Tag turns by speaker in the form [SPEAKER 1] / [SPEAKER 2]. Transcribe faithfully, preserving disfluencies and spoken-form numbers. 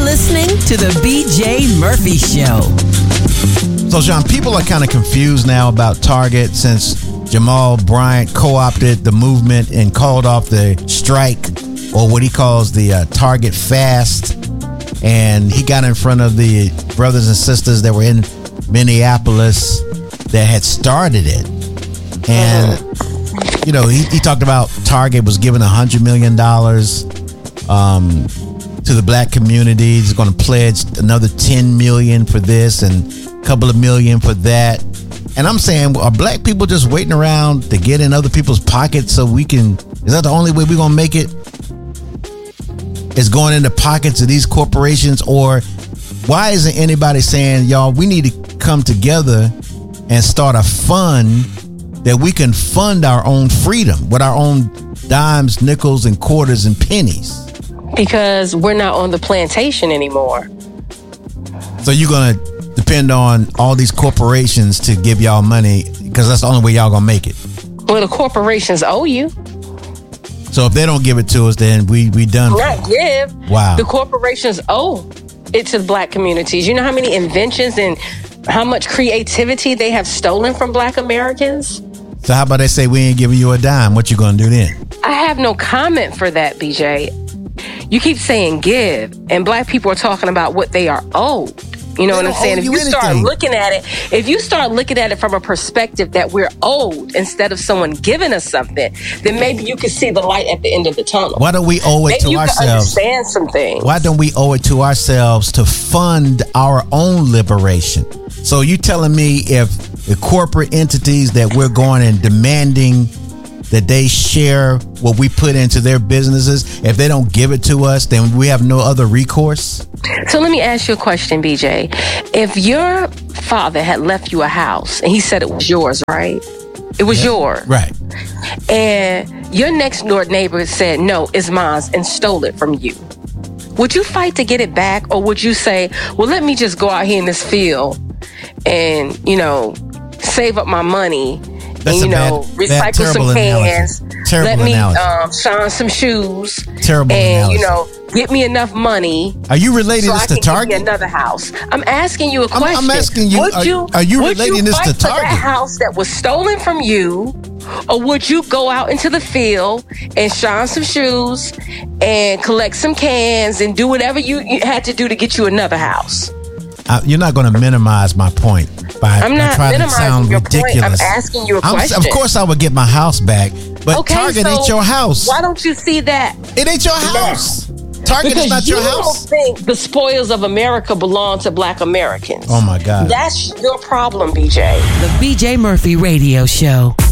[SPEAKER 1] listening to the B J Murphy Show.
[SPEAKER 2] So, Sean, people are kind of confused now about Target since Jamal Bryant co-opted the movement and called off the strike, or what he calls the uh, Target fast. And he got in front of the brothers and sisters that were in Minneapolis that had started it. And, you know, he, he talked about Target was giving one hundred million dollars um, to the black community. He's going to pledge another ten million dollars for this and a couple of million for that. And I'm saying, are black people just waiting around to get in other people's pockets so we can, is that the only way we're going to make it? Is going in the pockets of these corporations? Or why isn't anybody saying, y'all, we need to come together and start a fund that we can fund our own freedom with our own dimes, nickels, and quarters and pennies?
[SPEAKER 3] Because we're not on the plantation anymore.
[SPEAKER 2] So you're going to depend on all these corporations to give y'all money because that's the only way y'all going to make it?
[SPEAKER 3] Well, the corporations owe you.
[SPEAKER 2] So if they don't give it to us, then we, we done.
[SPEAKER 3] Not give.
[SPEAKER 2] Wow.
[SPEAKER 3] The corporations owe it to the black communities. You know how many inventions and how much creativity they have stolen from black Americans?
[SPEAKER 2] So how about they say we ain't giving you a dime? What you going to do then?
[SPEAKER 3] I have no comment for that, B J. You keep saying give, and black people are talking about what they are owed. You know
[SPEAKER 2] They
[SPEAKER 3] what I'm
[SPEAKER 2] don't
[SPEAKER 3] saying?
[SPEAKER 2] owe
[SPEAKER 3] If
[SPEAKER 2] you
[SPEAKER 3] you start
[SPEAKER 2] anything.
[SPEAKER 3] looking at it, if you start looking at it from a perspective that we're owed instead of someone giving us something, then maybe you can see the light at the end of the tunnel.
[SPEAKER 2] Why don't we owe it
[SPEAKER 3] maybe
[SPEAKER 2] to
[SPEAKER 3] you
[SPEAKER 2] ourselves?
[SPEAKER 3] Can understand some things.
[SPEAKER 2] Why don't we owe it to ourselves to fund our own liberation? So you telling me if the corporate entities that we're going and demanding that they share what we put into their businesses, if they don't give it to us, then we have no other recourse?
[SPEAKER 3] So let me ask you a question, B J. If your father had left you a house and he said it was yours, right? It was
[SPEAKER 2] Yeah.
[SPEAKER 3] yours.
[SPEAKER 2] Right.
[SPEAKER 3] And your next door neighbor said, no, it's mine, and stole it from you. Would you fight to get it back? Or would you say, well, let me just go out here in this field and, you know, save up my money
[SPEAKER 2] That's
[SPEAKER 3] and, you
[SPEAKER 2] a
[SPEAKER 3] know,
[SPEAKER 2] bad-
[SPEAKER 3] recycle
[SPEAKER 2] bad,
[SPEAKER 3] some
[SPEAKER 2] terrible
[SPEAKER 3] cans.
[SPEAKER 2] analogy. Terrible
[SPEAKER 3] let me
[SPEAKER 2] analogy.
[SPEAKER 3] um, shine some shoes.
[SPEAKER 2] Terrible
[SPEAKER 3] And,
[SPEAKER 2] analogy.
[SPEAKER 3] you know, get me enough money.
[SPEAKER 2] Are you relating
[SPEAKER 3] so
[SPEAKER 2] this
[SPEAKER 3] I
[SPEAKER 2] to
[SPEAKER 3] can
[SPEAKER 2] Target?
[SPEAKER 3] Get me another house. I'm asking you a
[SPEAKER 2] I'm-
[SPEAKER 3] question.
[SPEAKER 2] I'm asking you,
[SPEAKER 3] Would
[SPEAKER 2] are-
[SPEAKER 3] you
[SPEAKER 2] are you
[SPEAKER 3] would
[SPEAKER 2] relating
[SPEAKER 3] you
[SPEAKER 2] this
[SPEAKER 3] fight
[SPEAKER 2] to
[SPEAKER 3] for
[SPEAKER 2] Target?
[SPEAKER 3] that house that was stolen from you, or would you go out into the field and shine some shoes and collect some cans and do whatever you, you had to do to get you another house?
[SPEAKER 2] Uh, you're not going to minimize my point by,
[SPEAKER 3] I'm
[SPEAKER 2] by
[SPEAKER 3] not
[SPEAKER 2] trying to
[SPEAKER 3] minimizing
[SPEAKER 2] sound
[SPEAKER 3] your point.
[SPEAKER 2] ridiculous.
[SPEAKER 3] I'm asking you a
[SPEAKER 2] I'm-
[SPEAKER 3] question.
[SPEAKER 2] Of course I would get my house back, but
[SPEAKER 3] Okay,
[SPEAKER 2] Target
[SPEAKER 3] so
[SPEAKER 2] ain't your house.
[SPEAKER 3] Why don't you see that?
[SPEAKER 2] It ain't your house. Target
[SPEAKER 3] Because
[SPEAKER 2] is not
[SPEAKER 3] you
[SPEAKER 2] your house.
[SPEAKER 3] don't think the spoils of America belong to black Americans.
[SPEAKER 2] Oh, my God.
[SPEAKER 3] That's your problem, B J.
[SPEAKER 1] The B J Murphy Radio Show.